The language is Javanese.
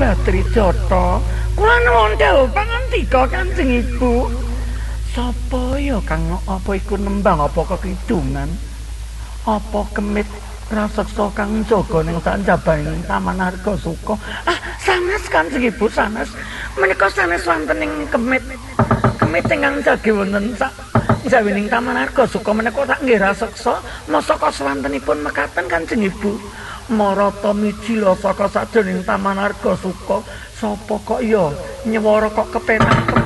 Badri Jata. Kula nuwun dawuh pangandika Kanjeng Ibu. Sapa ya Kang apa iku nembang apa kekidungan? Apa kemit raseksa kang jaga ning sanjabaning Taman Arga Suka? Ah, sanes Kanjeng Ibu sanes. Menika sanes wonten ing kemit ingkang jagi wonten sak jawining Taman Arga Suka menika tak nggih raseksa masaka swantenipun mekaten Kanjeng Ibu. Marata mijila saka sajroning Taman Arga Suka, sapa kok ya nyewara kok kepenak